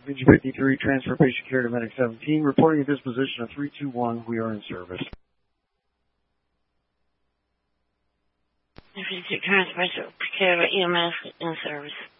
53, transfer patient care to Medic 17, reporting a disposition of 321. We are in service. 52, transfer care to EMS in service.